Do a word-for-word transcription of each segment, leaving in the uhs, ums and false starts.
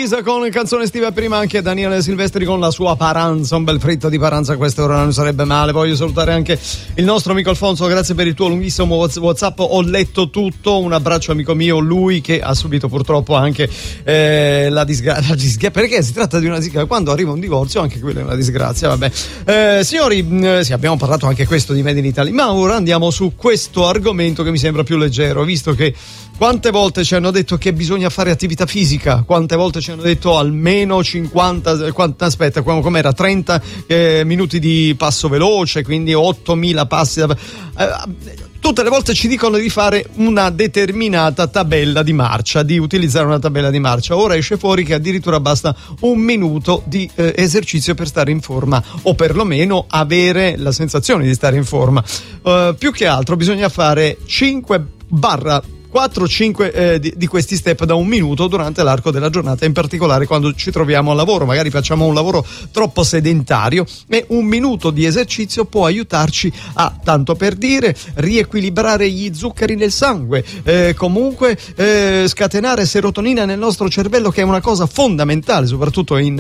Elisa con canzone estiva, prima anche Daniele Silvestri con la sua paranza, un bel fritto di paranza a questa ora non sarebbe male. Voglio salutare anche il nostro amico Alfonso, grazie per il tuo lunghissimo WhatsApp, ho letto tutto, un abbraccio amico mio, lui che ha subito purtroppo anche eh, la disgrazia, disgra- perché si tratta di una disgrazia, quando arriva un divorzio anche quella è una disgrazia, vabbè. Eh, signori, eh, sì, abbiamo parlato anche questo di Made in Italy, ma ora andiamo su questo argomento che mi sembra più leggero, visto che quante volte ci hanno detto che bisogna fare attività fisica, quante volte ci hanno detto almeno cinquanta, quanta, aspetta, com'era, trenta eh, minuti di passo veloce, quindi ottomila passi, eh, tutte le volte ci dicono di fare una determinata tabella di marcia, di utilizzare una tabella di marcia. Ora esce fuori che addirittura basta un minuto di eh, esercizio per stare in forma, o perlomeno avere la sensazione di stare in forma. Uh, più che altro bisogna fare cinque barra quattro cinque eh, di, di questi step da un minuto durante l'arco della giornata, in particolare quando ci troviamo al lavoro, magari facciamo un lavoro troppo sedentario, e un minuto di esercizio può aiutarci a, tanto per dire, riequilibrare gli zuccheri nel sangue, eh, comunque eh, scatenare serotonina nel nostro cervello, che è una cosa fondamentale soprattutto in,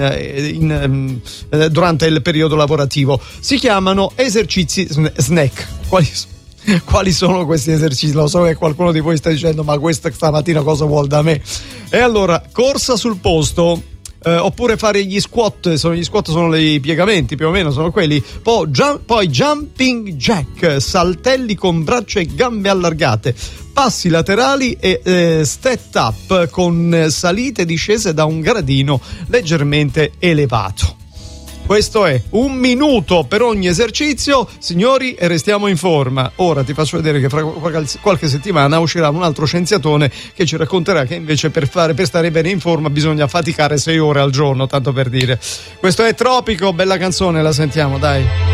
in, in, durante il periodo lavorativo. Si chiamano esercizi snack. Quali sono? Quali sono questi esercizi? Lo so che qualcuno di voi sta dicendo, ma questa stamattina cosa vuol da me? E allora, corsa sul posto, eh, oppure fare gli squat, sono, gli squat sono i piegamenti, più o meno sono quelli, poi, jump, poi jumping jack, saltelli con braccia e gambe allargate, passi laterali e eh, step up con salite e discese da un gradino leggermente elevato. Questo è un minuto per ogni esercizio, signori, e restiamo in forma. Ora ti faccio vedere che fra qualche settimana uscirà un altro scienziatone che ci racconterà che invece per fare per stare bene in forma bisogna faticare sei ore al giorno, tanto per dire. Questo è Tropico, bella canzone, la sentiamo, dai.